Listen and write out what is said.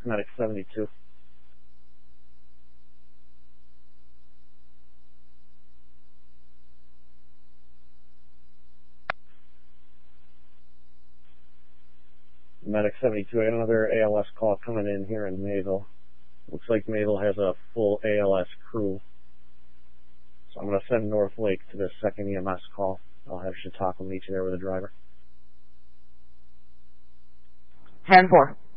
Medic 72. Medic 72, I got another ALS call coming in here in Mayville. Looks like Mayville has a full ALS crew. So I'm going to send North Lake to the second EMS call. I'll have Chautauqua meet you there with the driver. 10-4.